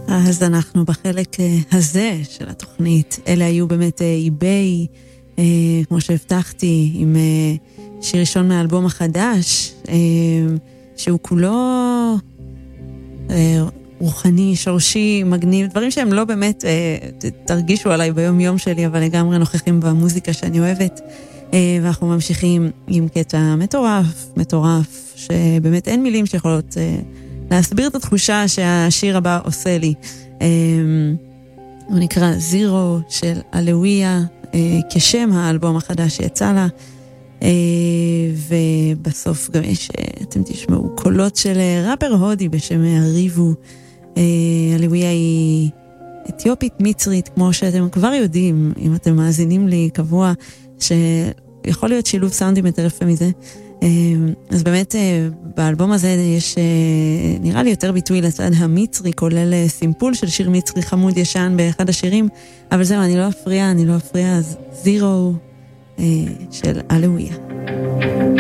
אז אנחנו בחלק הזה של התוכנית. אלה היו באמת איבי, כמו שהבטחתי, עם שיר ראשון מהאלבום החדש, שהוא כולו רוחני, שורשי, מגניב, דברים שהם לא באמת, תרגישו עליי ביום יום שלי, אבל לגמרי נוכחים במוזיקה שאני אוהבת. ואנחנו ממשיכים עם קטע מטורף, שבאמת אין מילים שיכולות להסביר את התחושה שהשיר הבא עושה לי. הוא נקרא זירו של אלוויה, כשם האלבום החדש שיצא לה, ובסוף גם יש, אתם תשמעו קולות של ראפר הודי בשם הריבו. אלוויה היא אתיופית מצרית, כמו שאתם כבר יודעים, אם אתם מאזינים לי קבוע, שיכול להיות שילוב סאונדים יותר יפה מזה. אז באמת באלבום הזה יש נראה לי יותר ביטוי לצד המצרי, כולל סימפול של שיר מצרי חמוד ישן באחד השירים, אבל זהו, אני לא אפריע, אז זירו של אלוויה.